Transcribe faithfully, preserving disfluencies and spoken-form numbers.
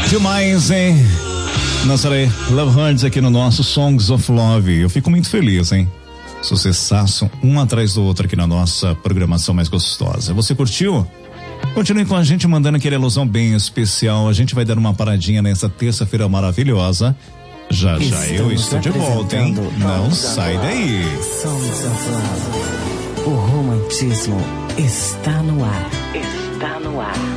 Demais, hein? Nazaré, Love Hearts aqui no nosso Songs of Love. Eu fico muito feliz, hein? Sucessaço, um atrás do outro aqui na nossa programação mais gostosa. Você curtiu? Continue com a gente mandando aquele alusão bem especial. A gente vai dar uma paradinha nessa terça-feira maravilhosa. Já já Estamos eu estou de volta, hein? Não sai daí. Songs of Love. O romantismo está no ar. Está no ar.